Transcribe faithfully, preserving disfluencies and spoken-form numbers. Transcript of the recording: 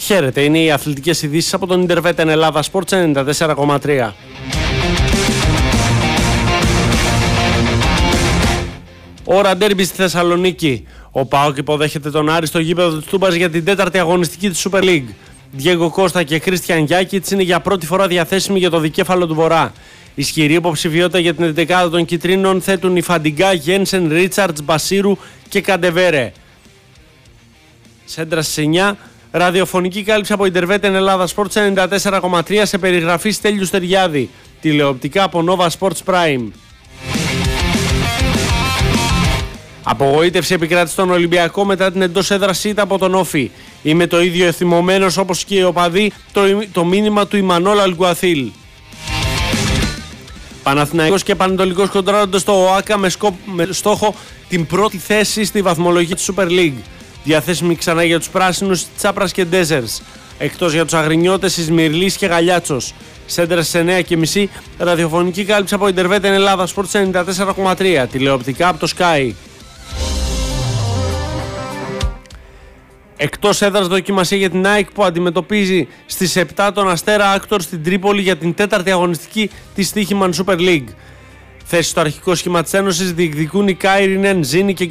Χαίρετε, είναι οι αθλητικές ειδήσεις από τον Ιντερβέτεν Ελλάδα Sports ενενήντα τέσσερα κόμμα τρία. Ώρα ντέρμπι στη Θεσσαλονίκη. Ο ΠΑΟΚ υποδέχεται τον Άρη στο γήπεδο του Τούμπας για την τέταρτη αγωνιστική της Super League. Διέγκο Κώστα και Κρίστιαν Γιάκιτς είναι για πρώτη φορά διαθέσιμοι για το δικέφαλο του Βορρά. Ισχυρή υποψηφιότητα για την εντεκάδα των Κιτρίνων θέτουν οι Φαντιγκά, Γένσεν, Ρίτσαρτς, Μπασίρου και Καντεβέρε. Σέντρα στις εννιά. Ραδιοφωνική κάλυψη από Ιντερβέτεν Ελλάδα Sports ενενήντα τέσσερα κόμμα τρία σε περιγραφή Στέλιου Στεριάδη. Τηλεοπτικά από Nova Sports Prime. Απογοήτευση επικράτησε στον Ολυμπιακό μετά την εντός έδρας ήττα από τον Όφη. Είμαι το ίδιο εθυμωμένος όπως και οι οπαδοί, το, το μήνυμα του Ιμανόλ Αλγκουαθίλ. Παναθηναϊκός και Πανετολικός κοντράρονται στο ΟΑΚΑ με, σκο... με στόχο την πρώτη θέση στη βαθμολογία της Super League. Διαθέσιμη ξανά για τους πράσινους Τσάπρας και Ντέζερς. Εκτός για τους αγρινιώτες Ισμυρλής και Γαλιάτσος. Σέντρα στις εννιά και μισή. Ραδιοφωνική κάλυψη από Ιντερβέτεν Ελλάδα Sports ενενήντα τέσσερα κόμμα τρία. Τηλεοπτικά από το Sky. Εκτός έδρας δοκιμασία για την ΑΕΚ που αντιμετωπίζει στις επτά τον Αστέρα Άκτορ στην Τρίπολη για την τέταρτη αγωνιστική της Στοίχημαν Super League. Θέση στο αρχικό σχήμα της Ένωσης διεκδικούν οι Κάιρινεν, Ζήνη και